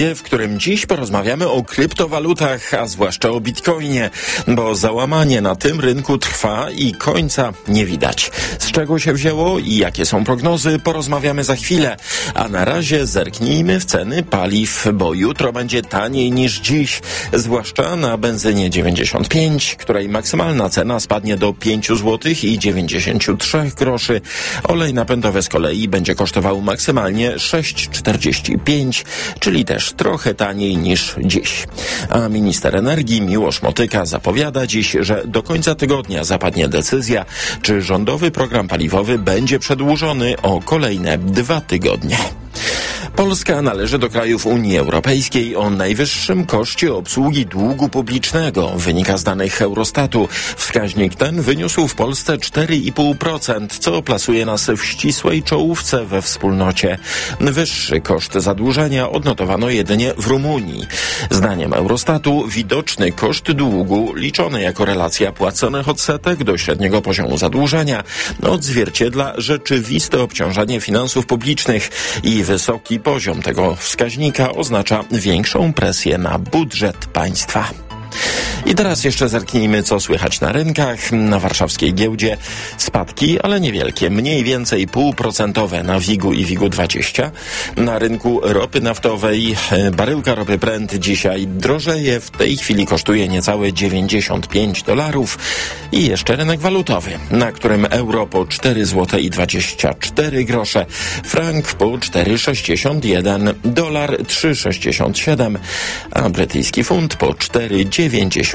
w którym dziś porozmawiamy o kryptowalutach, a zwłaszcza o bitcoinie, bo załamanie na tym rynku trwa i końca nie widać. Z czego się wzięło i jakie są prognozy, porozmawiamy za chwilę. A na razie zerknijmy w ceny paliw, bo jutro będzie taniej niż dziś, zwłaszcza na benzynie 95, której maksymalna cena spadnie do 5 zł i 93 groszy. Olej napędowy z kolei będzie kosztował maksymalnie 6,45, czyli też trochę taniej niż dziś. A minister energii Miłosz Motyka zapowiada dziś, że do końca tygodnia zapadnie decyzja, czy rządowy program paliwowy będzie przedłużony o kolejne 2 tygodnie. Polska należy do krajów Unii Europejskiej o najwyższym koszcie obsługi długu publicznego, wynika z danych Eurostatu. Wskaźnik ten wyniósł w Polsce 4,5%, co plasuje nas w ścisłej czołówce we wspólnocie. Wyższy koszt zadłużenia odnotowano jedynie w Rumunii. Zdaniem Eurostatu widoczny koszt długu, liczony jako relacja płaconych odsetek do średniego poziomu zadłużenia, odzwierciedla rzeczywiste obciążenie finansów publicznych i wysoki poziom tego wskaźnika oznacza większą presję na budżet państwa. I teraz jeszcze zerknijmy, co słychać na rynkach. Na warszawskiej giełdzie spadki, ale niewielkie, mniej więcej 0,5% na WIG-u i WIG-20. Na rynku ropy naftowej baryłka ropy Brent dzisiaj drożeje, w tej chwili kosztuje niecałe $95. I jeszcze rynek walutowy, na którym euro po 4,24 zł, frank po 4,61, dolar 3,67, a brytyjski funt po 4,91.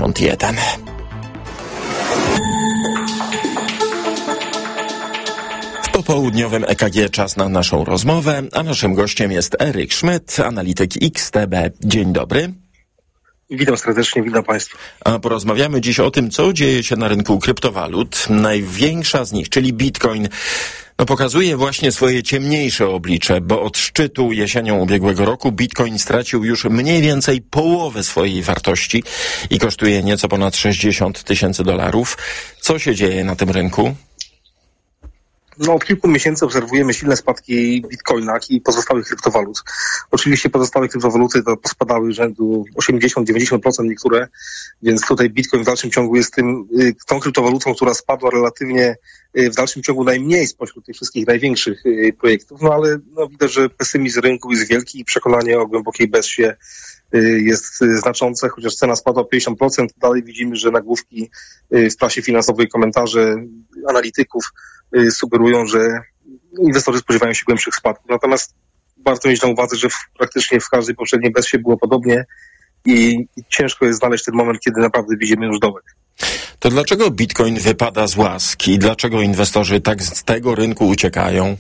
W popołudniowym EKG czas na naszą rozmowę, a naszym gościem jest Eryk Szmyt, analityk XTB. Dzień dobry. Witam serdecznie, witam Państwa. A porozmawiamy dziś o tym, co dzieje się na rynku kryptowalut. Największa z nich, czyli Bitcoin, pokazuje właśnie swoje ciemniejsze oblicze, bo od szczytu jesienią ubiegłego roku Bitcoin stracił już mniej więcej połowę swojej wartości i kosztuje nieco ponad $60,000. Co się dzieje na tym rynku? Od kilku miesięcy obserwujemy silne spadki Bitcoina i pozostałych kryptowalut. Oczywiście pozostałe kryptowaluty to pospadały rzędu 80-90% niektóre, więc tutaj Bitcoin w dalszym ciągu jest tą kryptowalutą, która spadła relatywnie w dalszym ciągu najmniej spośród tych wszystkich największych projektów, ale widać, że pesymizm rynku jest wielki i przekonanie o głębokiej bezsie jest znaczące, chociaż cena spadła o 50%, dalej widzimy, że nagłówki w prasie finansowej, komentarze analityków sugerują, że inwestorzy spodziewają się głębszych spadków. Natomiast warto mieć na uwadze, że praktycznie w każdej poprzedniej bessie było podobnie i ciężko jest znaleźć ten moment, kiedy naprawdę widzimy już dołek. To dlaczego Bitcoin wypada z łaski? Dlaczego inwestorzy tak z tego rynku uciekają?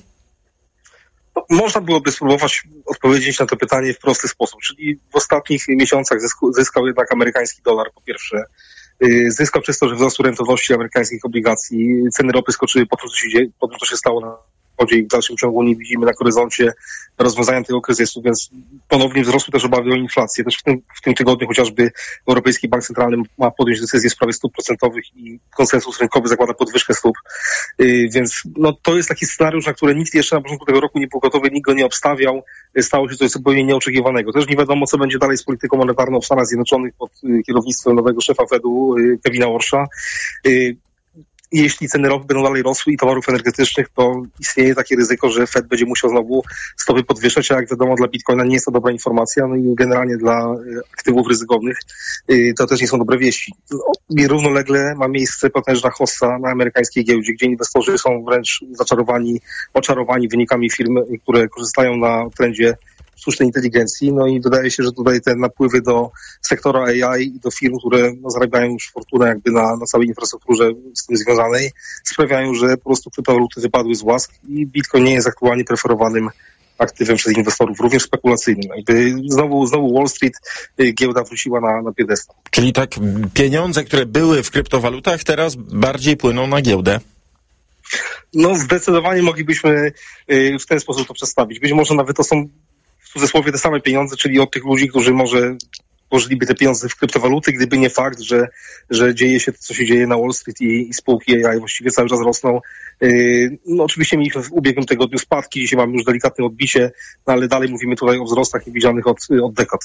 Można byłoby spróbować odpowiedzieć na to pytanie w prosty sposób, czyli w ostatnich miesiącach zyskał jednak amerykański dolar, po pierwsze. Zyskał przez to, że wzrosły rentowności amerykańskich obligacji, ceny ropy skoczyły po tym, co się stało na wschodzie i w dalszym ciągu nie widzimy na horyzoncie rozwiązania tego kryzysu, więc ponownie wzrosły też obawy o inflację. Też w tym tygodniu chociażby Europejski Bank Centralny ma podjąć decyzję w sprawie stóp procentowych i konsensus rynkowy zakłada podwyżkę stóp. Więc to jest taki scenariusz, na który nikt jeszcze na początku tego roku nie był gotowy, nikt go nie obstawiał. Stało się coś zupełnie nieoczekiwanego. Też nie wiadomo, co będzie dalej z polityką monetarną w Stanach Zjednoczonych pod kierownictwem nowego szefa Fedu, Kevina Warsha. Jeśli ceny ropy będą dalej rosły i towarów energetycznych, to istnieje takie ryzyko, że Fed będzie musiał znowu stopy podwyższać, a jak wiadomo dla Bitcoina nie jest to dobra informacja, i generalnie dla aktywów ryzykownych to też nie są dobre wieści. Równolegle ma miejsce potężna hossa na amerykańskiej giełdzie, gdzie inwestorzy są wręcz oczarowani wynikami firm, które korzystają na trendzie sztucznej inteligencji, i wydaje się, że tutaj te napływy do sektora AI i do firm, które zarabiają już fortunę jakby na całej infrastrukturze z tym związanej, sprawiają, że po prostu kryptowaluty wypadły z łask i Bitcoin nie jest aktualnie preferowanym aktywem przez inwestorów, również spekulacyjnym. Znowu Wall Street, giełda wróciła na piedestał. Czyli tak pieniądze, które były w kryptowalutach, teraz bardziej płyną na giełdę? Zdecydowanie moglibyśmy w ten sposób to przedstawić. Być może nawet to są w cudzysłowie te same pieniądze, czyli od tych ludzi, którzy może włożyliby te pieniądze w kryptowaluty, gdyby nie fakt, że dzieje się to, co się dzieje na Wall Street i spółki AI właściwie cały czas rosną. No oczywiście mieliśmy w ubiegłym tygodniu spadki, dzisiaj mamy już delikatne odbicie, no ale dalej mówimy tutaj o wzrostach niewidzianych od dekad.